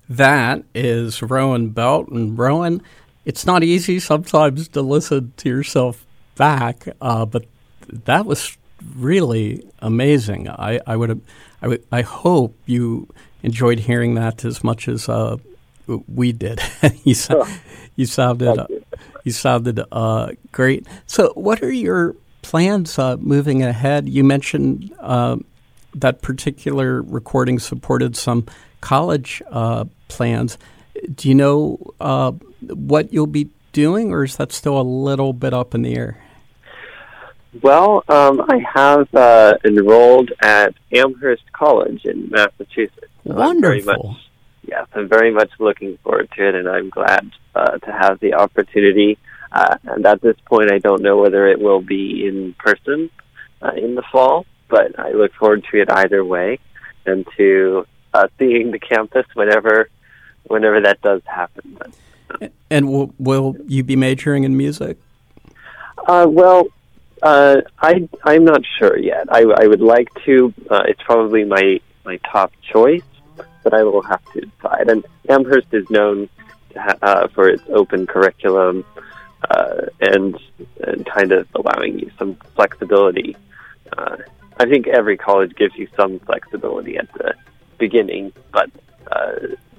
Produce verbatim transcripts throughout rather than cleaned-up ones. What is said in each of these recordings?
That is Rowan Belt. And Rowan, it's not easy sometimes to listen to yourself back, uh, but that was really amazing. I, I would I would I hope you enjoyed hearing that as much as uh, we did. you, so, oh, you sounded uh, you. you sounded uh, great. So, what are your plans uh, moving ahead? You mentioned uh, that particular recording supported some college uh, plans. Do you know uh, what you'll be doing, or is that still a little bit up in the air? Well, um, I have uh, enrolled at Amherst College in Massachusetts. Wonderful. I'm very much, yes, I'm very much looking forward to it, and I'm glad uh, to have the opportunity. Uh, and at this point, I don't know whether it will be in person uh, in the fall, but I look forward to it either way, and to uh, seeing the campus whenever, whenever that does happen. But, uh, and will, will you be majoring in music? Uh, well. Uh, I, I'm not sure yet. I, I would like to. Uh, it's probably my, my top choice, but I will have to decide. And Amherst is known to ha- uh, for its open curriculum uh, and, and kind of allowing you some flexibility. Uh, I think every college gives you some flexibility at the beginning, but uh,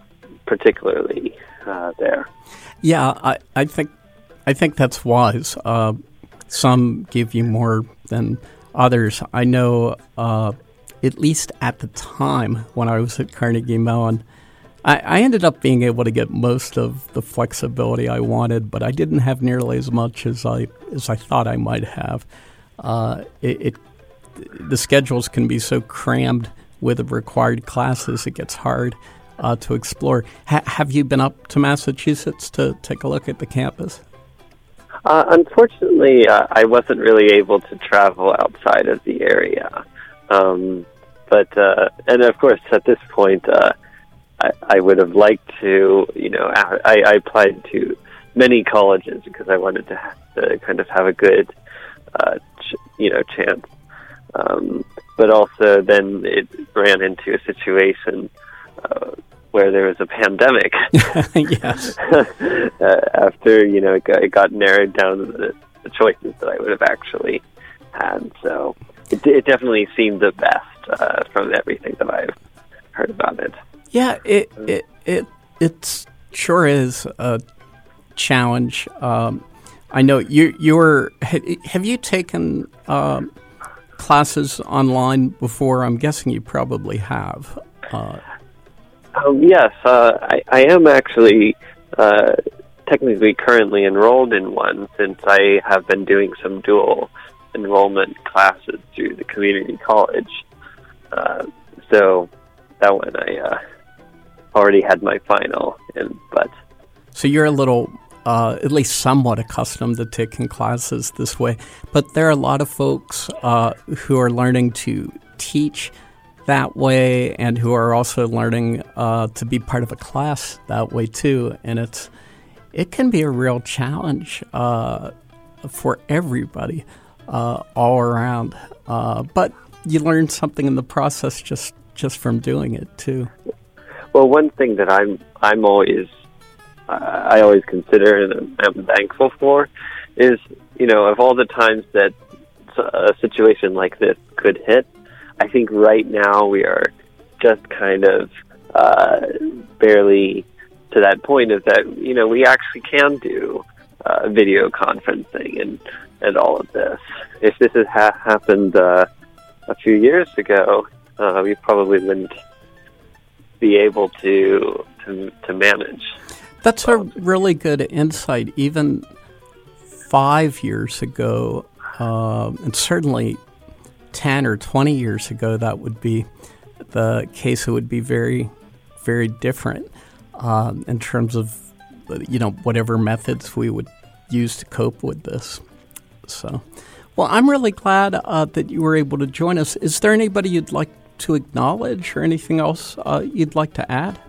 particularly uh, there. Yeah, I, I think I think that's wise. Uh, Some give you more than others. I know, uh, at least at the time when I was at Carnegie Mellon, I, I ended up being able to get most of the flexibility I wanted, but I didn't have nearly as much as I as I thought I might have. Uh, it, it the schedules can be so crammed with the required classes; it gets hard uh, to explore. Ha- have you been up to Massachusetts to take a look at the campus? Uh, unfortunately, uh, I wasn't really able to travel outside of the area. Um, but, uh, and of course, at this point, uh, I, I would have liked to, you know, I, I applied to many colleges because I wanted to, have to kind of have a good, uh, ch- you know, chance. Um, but also then it ran into a situation uh, where there was a pandemic. Yes. uh, after, you know, it got, it got narrowed down to the, the choices that I would have actually had. So it, it definitely seemed the best uh, from everything that I've heard about it. Yeah, it it it it sure is a challenge. Um, I know you you're. Have you taken um, classes online before? I'm guessing you probably have. Uh, Um, yes, uh, I, I am actually uh, technically currently enrolled in one, since I have been doing some dual enrollment classes through the community college. Uh, so that one I uh, already had my final in, but so you're a little, uh, at least somewhat accustomed to taking classes this way. But there are a lot of folks uh, who are learning to teach that way, and who are also learning uh, to be part of a class that way too. And it's it can be a real challenge uh, for everybody uh, all around. Uh, but you learn something in the process just, just from doing it too. Well, one thing that I'm I'm always uh, I always consider and I'm thankful for is, you know, of all the times that a situation like this could hit, I think right now we are just kind of uh, barely to that point of that, you know, we actually can do uh, video conferencing and, and all of this. If this had ha- happened uh, a few years ago, uh, we probably wouldn't be able to to, to manage. That's a really good insight. Even five years ago, uh, and certainly ten or twenty years ago, that would be the case. It would be very, very different uh, in terms of, you know, whatever methods we would use to cope with this. So, well, I'm really glad uh, that you were able to join us. Is there anybody you'd like to acknowledge or anything else uh, you'd like to add?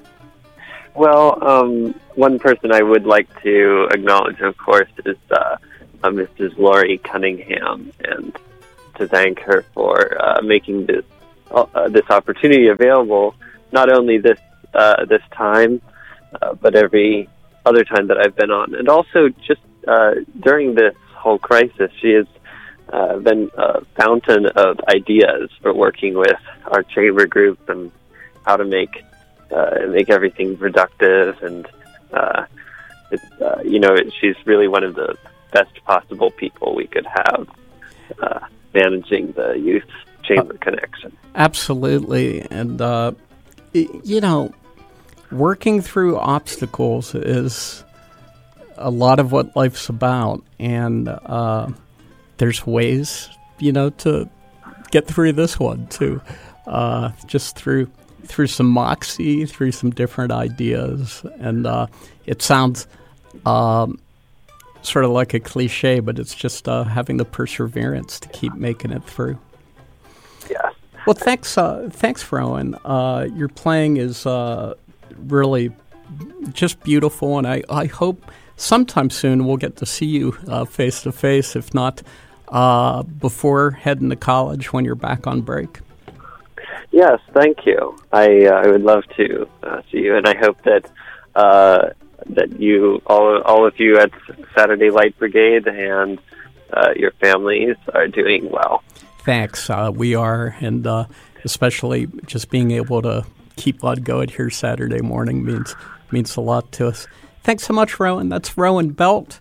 Well, um, one person I would like to acknowledge, of course, is uh, uh, Missus Laurie Cunningham, and to thank her for uh, making this uh, this opportunity available. Not only this uh, this time, uh, but every other time that I've been on. And also just uh, during this whole crisis, she has uh, been a fountain of ideas for working with our chamber group and how to make uh, make everything productive. And, uh, it's, uh, you know, she's really one of the best possible people we could have uh, managing the youth chamber uh, connection. Absolutely. And, uh, you know, working through obstacles is a lot of what life's about. And uh, there's ways, you know, to get through this one, too. Uh, just through through some moxie, through some different ideas. And uh, it sounds um, sort of like a cliche, but it's just uh, having the perseverance to keep making it through. Yeah. Well, thanks, uh, thanks, Rowan. Uh, your playing is uh, really just beautiful, and I, I hope sometime soon we'll get to see you uh, face to face, if not uh, before heading to college when you're back on break. Yes, thank you. I uh, I would love to uh, see you, and I hope that uh, that you all all of you at Saturday Light Brigade and uh, your families are doing well. Thanks. Uh, we are, and uh, especially just being able to keep on going here Saturday morning means means a lot to us. Thanks so much, Rowan. That's Rowan Belt.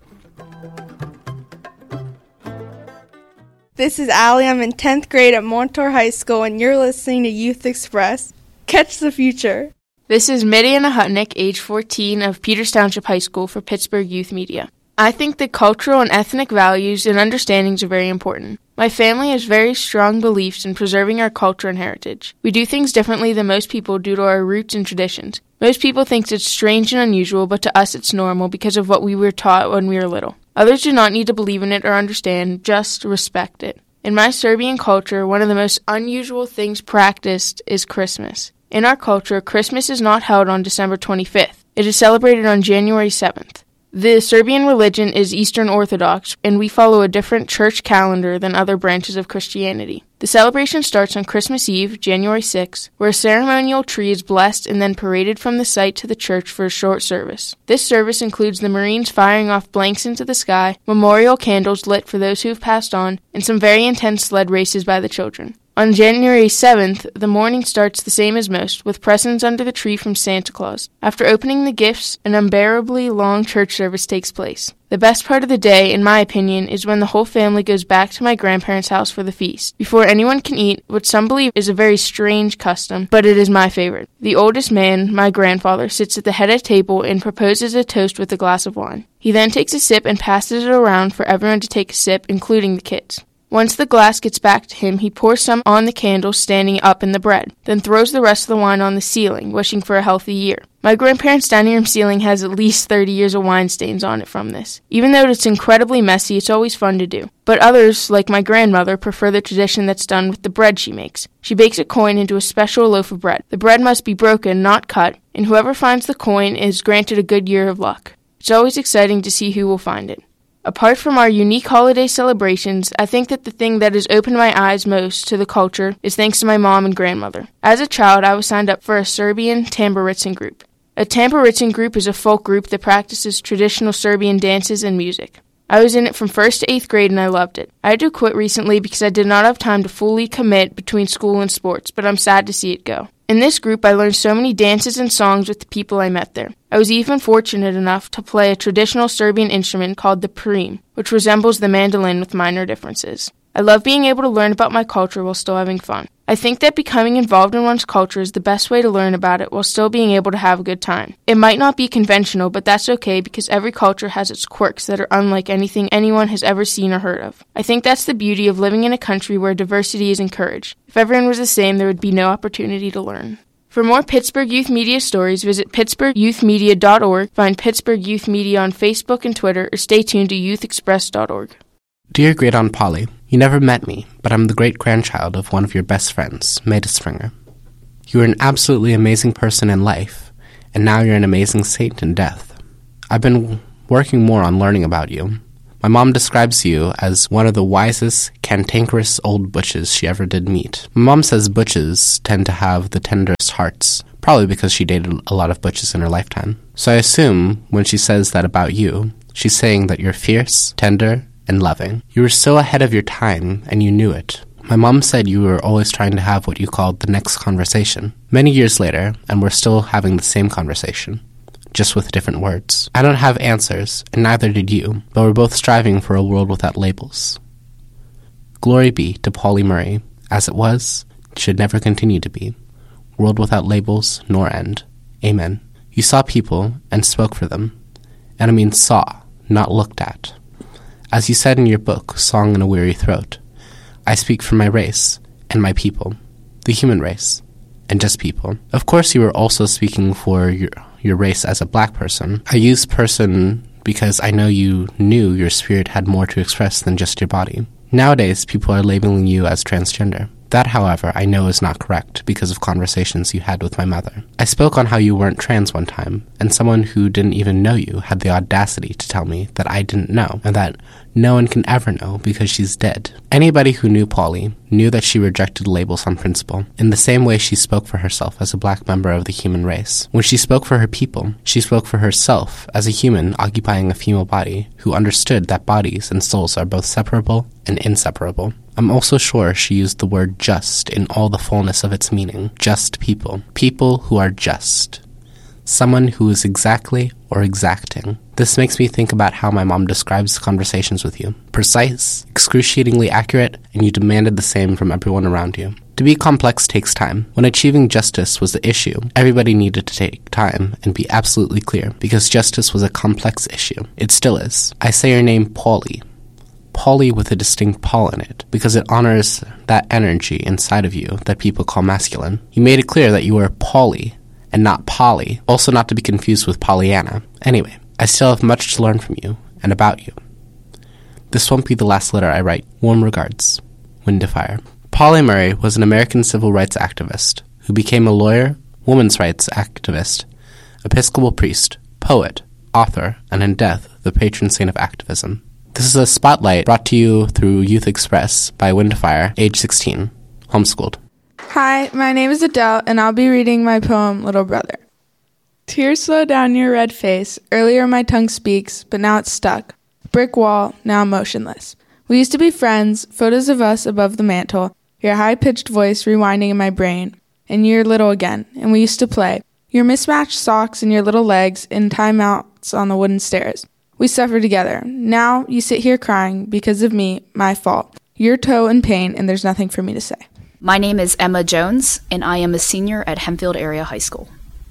This is Allie. I'm in tenth grade at Montour High School, and you're listening to Youth Express. Catch the future. This is Midiana Hutnick, age fourteen, of Peters Township High School for Pittsburgh Youth Media. I think that cultural and ethnic values and understandings are very important. My family has very strong beliefs in preserving our culture and heritage. We do things differently than most people due to our roots and traditions. Most people think it's strange and unusual, but to us it's normal because of what we were taught when we were little. Others do not need to believe in it or understand, just respect it. In my Serbian culture, one of the most unusual things practiced is Christmas. In our culture, Christmas is not held on December twenty-fifth. It is celebrated on January seventh. The Serbian religion is Eastern Orthodox, and we follow a different church calendar than other branches of Christianity. The celebration starts on Christmas Eve, January sixth, where a ceremonial tree is blessed and then paraded from the site to the church for a short service. This service includes the Marines firing off blanks into the sky, memorial candles lit for those who have passed on, and some very intense sled races by the children. On January seventh, the morning starts the same as most, with presents under the tree from Santa Claus. After opening the gifts, an unbearably long church service takes place. The best part of the day, in my opinion, is when the whole family goes back to my grandparents' house for the feast. Before anyone can eat, what some believe is a very strange custom, but it is my favorite. The oldest man, my grandfather, sits at the head of the table and proposes a toast with a glass of wine. He then takes a sip and passes it around for everyone to take a sip, including the kids. Once the glass gets back to him, he pours some on the candle standing up in the bread, then throws the rest of the wine on the ceiling, wishing for a healthy year. My grandparents' dining room ceiling has at least thirty years of wine stains on it from this. Even though it's incredibly messy, it's always fun to do. But others, like my grandmother, prefer the tradition that's done with the bread she makes. She bakes a coin into a special loaf of bread. The bread must be broken, not cut, and whoever finds the coin is granted a good year of luck. It's always exciting to see who will find it. Apart from our unique holiday celebrations, I think that the thing that has opened my eyes most to the culture is thanks to my mom and grandmother. As a child, I was signed up for a Serbian Tamburican group. A Tamburican group is a folk group that practices traditional Serbian dances and music. I was in it from first to eighth grade and I loved it. I had to quit recently because I did not have time to fully commit between school and sports, but I'm sad to see it go. In this group, I learned so many dances and songs with the people I met there. I was even fortunate enough to play a traditional Serbian instrument called the parim, which resembles the mandolin with minor differences. I love being able to learn about my culture while still having fun. I think that becoming involved in one's culture is the best way to learn about it while still being able to have a good time. It might not be conventional, but that's okay because every culture has its quirks that are unlike anything anyone has ever seen or heard of. I think that's the beauty of living in a country where diversity is encouraged. If everyone was the same, there would be no opportunity to learn. For more Pittsburgh Youth Media stories, visit pittsburgh youth media dot org, find Pittsburgh Youth Media on Facebook and Twitter, or stay tuned to youth express dot org. Dear Great Aunt Polly, you never met me, but I'm the great-grandchild of one of your best friends, Maida Springer. You were an absolutely amazing person in life, and now you're an amazing saint in death. I've been working more on learning about you. My mom describes you as one of the wisest, cantankerous old butches she ever did meet. My mom says butches tend to have the tenderest hearts, probably because she dated a lot of butches in her lifetime. So I assume when she says that about you, she's saying that you're fierce, tender, and loving. You were so ahead of your time, and you knew it. My mom said you were always trying to have what you called the next conversation. Many years later, and we're still having the same conversation, just with different words. I don't have answers, and neither did you, but we're both striving for a world without labels. Glory be to Pauli Murray, as it was, should never continue to be. World without labels, nor end. Amen. You saw people, and spoke for them. And I mean saw, not looked at. As you said in your book, Song in a Weary Throat, I speak for my race, and my people, the human race, and just people. Of course you were also speaking for your, your race as a black person. I use person because I know you knew your spirit had more to express than just your body. Nowadays, people are labeling you as transgender. That, however, I know is not correct because of conversations you had with my mother. I spoke on how you weren't trans one time, and someone who didn't even know you had the audacity to tell me that I didn't know, and that no one can ever know because she's dead. Anybody who knew Pauli knew that she rejected labels on principle, in the same way she spoke for herself as a black member of the human race. When she spoke for her people, she spoke for herself as a human occupying a female body who understood that bodies and souls are both separable and inseparable. I'm also sure she used the word just in all the fullness of its meaning. Just people. People who are just. Someone who is exactly or exacting. This makes me think about how my mom describes conversations with you. Precise, excruciatingly accurate, and you demanded the same from everyone around you. To be complex takes time. When achieving justice was the issue, everybody needed to take time and be absolutely clear, because justice was a complex issue. It still is. I say your name Pauli. Pauli with a distinct Paul in it, because it honors that energy inside of you that people call masculine. You made it clear that you were Pauli and not Polly, also not to be confused with Pollyanna. Anyway, I still have much to learn from you and about you. This won't be the last letter I write. Warm regards, Wind to Fire. Pauli Murray was an American civil rights activist who became a lawyer, women's rights activist, Episcopal priest, poet, author, and in death, the patron saint of activism. This is a spotlight brought to you through Youth Express by Wind to Fire, age sixteen, homeschooled. Hi, my name is Adele, and I'll be reading my poem, Little Brother. Tears slow down your red face. Earlier my tongue speaks, but now it's stuck. Brick wall, now motionless. We used to be friends, photos of us above the mantle, your high-pitched voice rewinding in my brain, and you're little again, and we used to play. Your mismatched socks and your little legs in timeouts on the wooden stairs. We suffer together. Now you sit here crying because of me, my fault. Your toe in pain, and there's nothing for me to say. My name is Emma Jones, and I am a senior at Hempfield Area High School.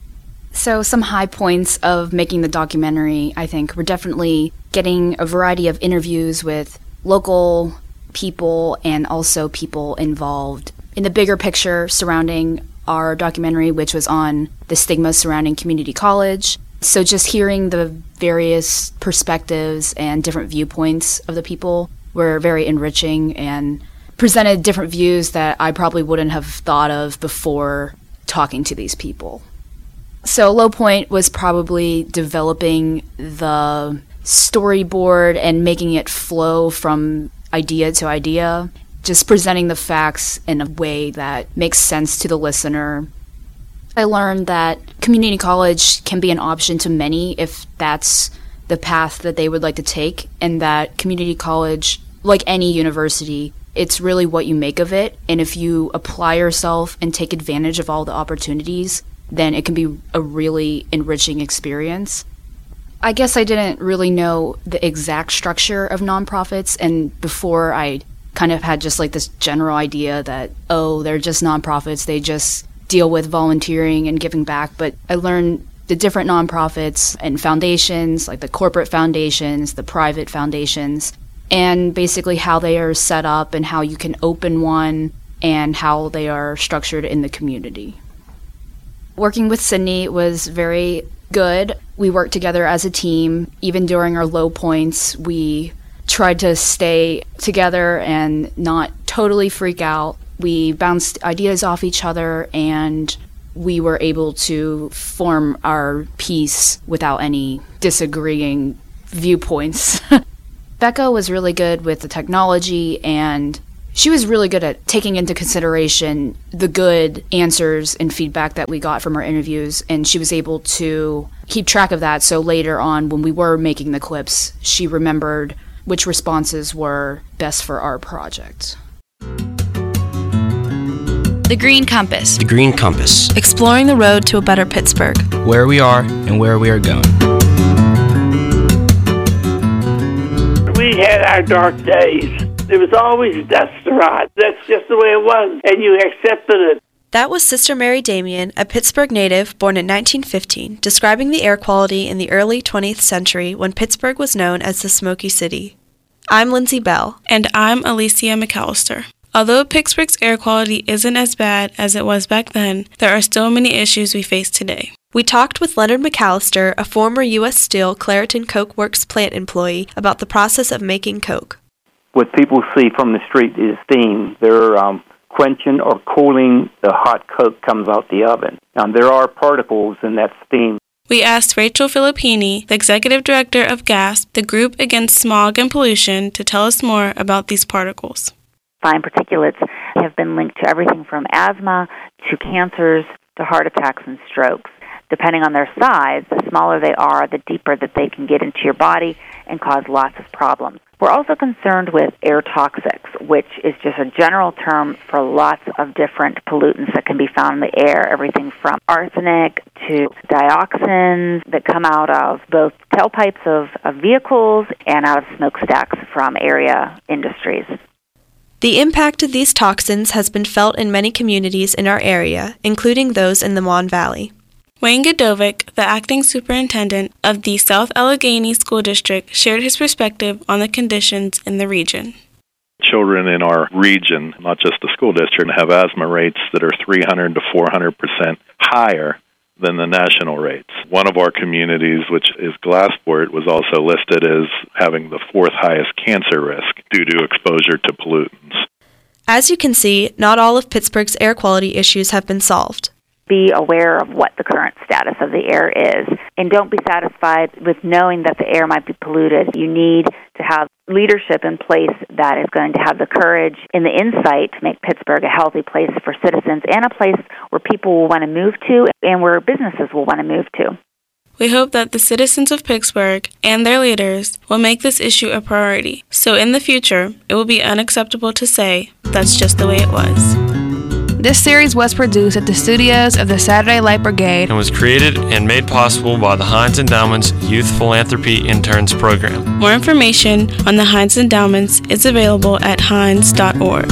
So some high points of making the documentary, I think, were definitely getting a variety of interviews with local people and also people involved in the bigger picture surrounding our documentary, which was on the stigma surrounding community college. So just hearing the various perspectives and different viewpoints of the people were very enriching and presented different views that I probably wouldn't have thought of before talking to these people. So low point was probably developing the storyboard and making it flow from idea to idea, just presenting the facts in a way that makes sense to the listener. I learned that community college can be an option to many if that's the path that they would like to take, and that community college, like any university, it's really what you make of it, and if you apply yourself and take advantage of all the opportunities, then it can be a really enriching experience. I guess I didn't really know the exact structure of nonprofits, and before I kind of had just like this general idea that, oh, they're just nonprofits, they just deal with volunteering and giving back, but I learned the different nonprofits and foundations, like the corporate foundations, the private foundations, and basically how they are set up and how you can open one and how they are structured in the community. Working with Sydney was very good. We worked together as a team. Even during our low points, we tried to stay together and not totally freak out. We bounced ideas off each other, and we were able to form our piece without any disagreeing viewpoints. Becca was really good with the technology, and She was really good at taking into consideration the good answers and feedback that we got from our interviews, and she was able to keep track of that. So later on, when we were making the clips, she remembered which responses were best for our project. The Green Compass. The Green Compass. Exploring the road to a better Pittsburgh. Where we are and where we are going. We had our dark days. There was always dust to ride. That's just the way it was, and you accepted it. That was Sister Mary Damien, a Pittsburgh native born in nineteen fifteen, describing the air quality in the early twentieth century when Pittsburgh was known as the Smoky City. I'm Lindsay Bell. And I'm Alicia McAllister. Although Pittsburgh's air quality isn't as bad as it was back then, there are still many issues we face today. We talked with Leonard McAllister, a former U S Steel Clairton Coke Works plant employee, about the process of making Coke. What people see from the street is steam. They're um, quenching or cooling the hot Coke comes out the oven. Um, there are particles in that steam. We asked Rachel Filippini, the executive director of GASP, the Group Against Smog and Pollution, to tell us more about these particles. Fine particulates have been linked to everything from asthma to cancers to heart attacks and strokes. Depending on their size, the smaller they are, the deeper that they can get into your body and cause lots of problems. We're also concerned with air toxics, which is just a general term for lots of different pollutants that can be found in the air, everything from arsenic to dioxins that come out of both tailpipes of, of vehicles and out of smokestacks from area industries. The impact of these toxins has been felt in many communities in our area, including those in the Mon Valley. Wayne Godovic, the acting superintendent of the South Allegheny School District, shared his perspective on the conditions in the region. Children in our region, not just the school district, have asthma rates that are three hundred to four hundred percent higher than the national rates. One of our communities, which is Glassport, was also listed as having the fourth highest cancer risk due to exposure to pollutants. As you can see, not all of Pittsburgh's air quality issues have been solved. Be aware of what the current status of the air is, and don't be satisfied with knowing that the air might be polluted. You need to have leadership in place that is going to have the courage and the insight to make Pittsburgh a healthy place for citizens and a place where people will want to move to and where businesses will want to move to. We hope that the citizens of Pittsburgh and their leaders will make this issue a priority, so in the future, it will be unacceptable to say, that's just the way it was. This series was produced at the studios of the Saturday Light Brigade and was created and made possible by the Heinz Endowment's Youth Philanthropy Interns Program. More information on the Heinz Endowments is available at heinz dot org.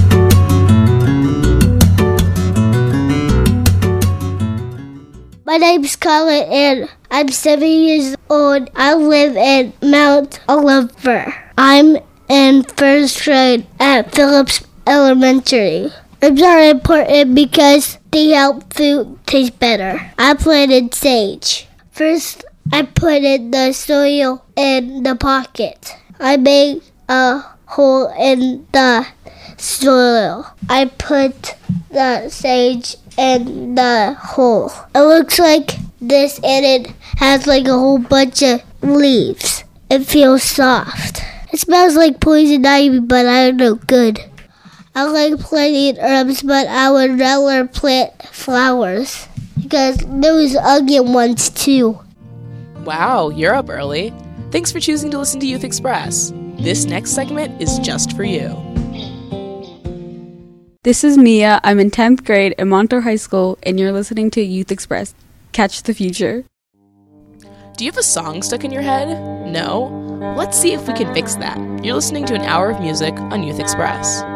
My name's Scarlett and I'm seven years old. I live in Mount Oliver. I'm in first grade at Phillips Elementary. Herbs are important because they help food taste better. I planted sage. First, I put in the soil in the pocket. I made a hole in the soil. I put the sage in the hole. It looks like this and it has like a whole bunch of leaves. It feels soft. It smells like poison ivy, but I don't know good. I like planting herbs, but I would rather plant flowers because those onion ones too. Wow, you're up early. Thanks for choosing to listen to Youth Express. This next segment is just for you. This is Mia. I'm in tenth grade at Montour High School, and you're listening to Youth Express. Catch the future. Do you have a song stuck in your head? No? Let's see if we can fix that. You're listening to an hour of music on Youth Express.